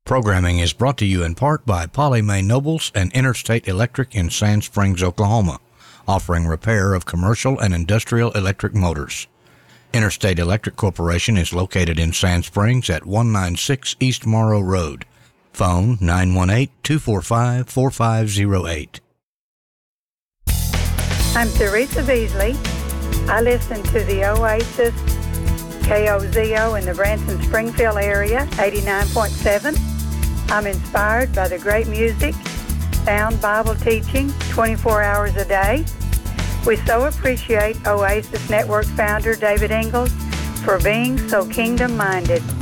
Programming is brought to you in part by Polly Mae Nobles and Interstate Electric in Sand Springs, Oklahoma, offering repair of commercial and industrial electric motors. Interstate Electric Corporation is located in Sand Springs at 196 East Morrow Road. Phone 918-245-4508. I'm Teresa Beasley. I listen to the Oasis KOZO in the Branson-Springfield area, 89.7. I'm inspired by the great music, sound Bible teaching, 24 hours a day. We so appreciate Oasis Network founder David Ingalls for being so kingdom-minded.